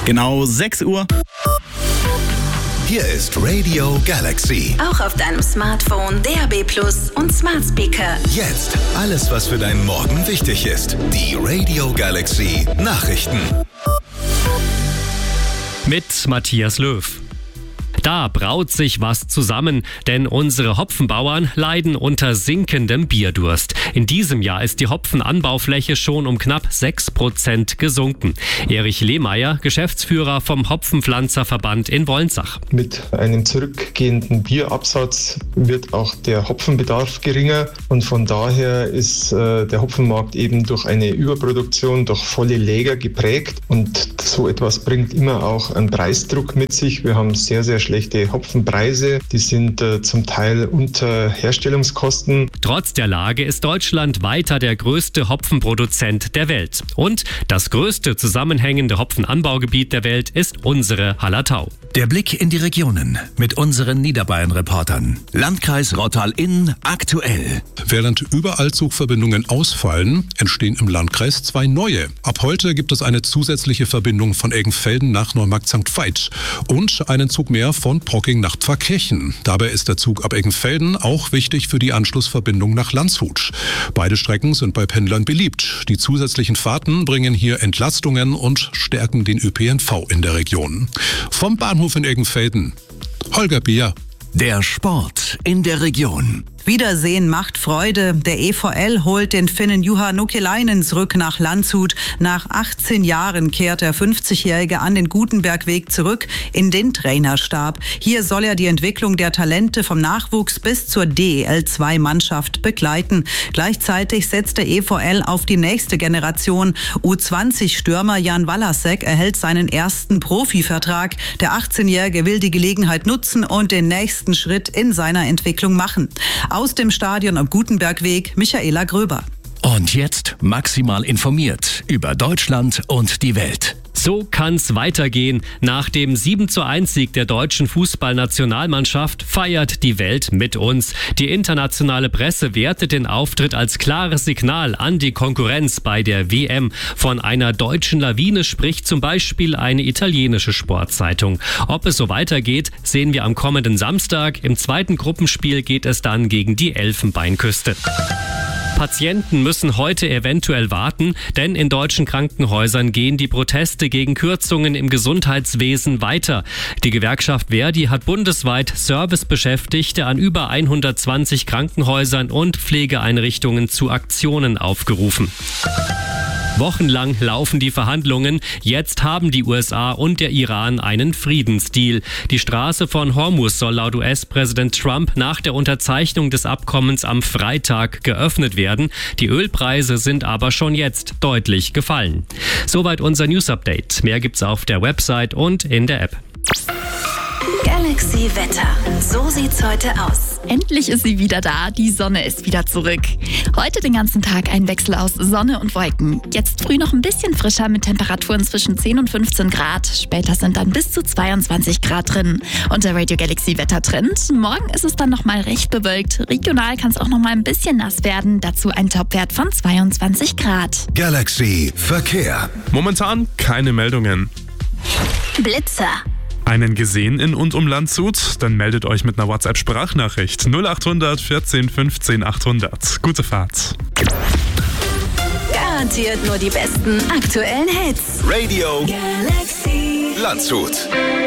Genau 6 Uhr. Hier ist Radio Galaxy. Auch auf deinem Smartphone, DAB+ und Smart Speaker. Jetzt alles, was für deinen Morgen wichtig ist. Die Radio Galaxy Nachrichten. Mit Matthias Löw. Da braut sich was zusammen, denn unsere Hopfenbauern leiden unter sinkendem Bierdurst. In diesem Jahr ist die Hopfenanbaufläche schon um knapp 6% gesunken. Erich Lehmeier, Geschäftsführer vom Hopfenpflanzerverband in Wolnsach. Mit einem zurückgehenden Bierabsatz wird auch der Hopfenbedarf geringer und von daher ist der Hopfenmarkt eben durch eine Überproduktion, durch volle Läger geprägt und so etwas bringt immer auch einen Preisdruck mit sich. Wir haben sehr, sehr schlechte Hopfenpreise, die sind zum Teil unter Herstellungskosten. Trotz der Lage ist Deutschland weiter der größte Hopfenproduzent der Welt. Und das größte zusammenhängende Hopfenanbaugebiet der Welt ist unsere Hallertau. Der Blick in die Regionen mit unseren Niederbayern-Reportern. Landkreis Rottal-Inn aktuell. Während überall Zugverbindungen ausfallen, entstehen im Landkreis 2 neue. Ab heute gibt es eine zusätzliche Verbindung von Eggenfelden nach Neumarkt-St. Veit und einen Zug mehr von Procking nach Pfarrkirchen. Dabei ist der Zug ab Eggenfelden auch wichtig für die Anschlussverbindung nach Landshut. Beide Strecken sind bei Pendlern beliebt. Die zusätzlichen Fahrten bringen hier Entlastungen und stärken den ÖPNV in der Region. Vom Bahnhof in Eggenfelden, Holger Bier. Der Sport in der Region. Wiedersehen macht Freude. Der EVL holt den Finnen Juha Nokelainen zurück nach Landshut. Nach 18 Jahren kehrt der 50-Jährige an den Gutenbergweg zurück in den Trainerstab. Hier soll er die Entwicklung der Talente vom Nachwuchs bis zur DEL2-Mannschaft begleiten. Gleichzeitig setzt der EVL auf die nächste Generation. U20-Stürmer Jan Walasek erhält seinen ersten Profivertrag. Der 18-Jährige will die Gelegenheit nutzen und den nächsten Schritt in seiner Entwicklung machen. Aus dem Stadion am Gutenbergweg, Michaela Gröber. Und jetzt maximal informiert über Deutschland und die Welt. So kann's weitergehen. Nach dem 7:1-Sieg der deutschen Fußballnationalmannschaft feiert die Welt mit uns. Die internationale Presse wertet den Auftritt als klares Signal an die Konkurrenz bei der WM. Von einer deutschen Lawine spricht zum Beispiel eine italienische Sportzeitung. Ob es so weitergeht, sehen wir am kommenden Samstag. Im zweiten Gruppenspiel geht es dann gegen die Elfenbeinküste. Patienten müssen heute eventuell warten, denn in deutschen Krankenhäusern gehen die Proteste gegen Kürzungen im Gesundheitswesen weiter. Die Gewerkschaft Verdi hat bundesweit Servicebeschäftigte an über 120 Krankenhäusern und Pflegeeinrichtungen zu Aktionen aufgerufen. Wochenlang laufen die Verhandlungen. Jetzt haben die USA und der Iran einen Friedensdeal. Die Straße von Hormuz soll laut US-Präsident Trump nach der Unterzeichnung des Abkommens am Freitag geöffnet werden. Die Ölpreise sind aber schon jetzt deutlich gefallen. Soweit unser News-Update. Mehr gibt's auf der Website und in der App. Galaxy Wetter. So sieht's heute aus. Endlich ist sie wieder da, die Sonne ist wieder zurück. Heute den ganzen Tag ein Wechsel aus Sonne und Wolken. Jetzt früh noch ein bisschen frischer mit Temperaturen zwischen 10 und 15 Grad. Später sind dann bis zu 22 Grad drin. Und der Radio Galaxy Wettertrend. Morgen ist es dann nochmal recht bewölkt. Regional kann es auch nochmal ein bisschen nass werden. Dazu ein Topwert von 22 Grad. Galaxy Verkehr. Momentan keine Meldungen. Blitzer. Einen gesehen in und um Landshut? Dann meldet euch mit einer WhatsApp-Sprachnachricht 0800 14 15 800. Gute Fahrt. Garantiert nur die besten aktuellen Hits. Radio Galaxy Landshut.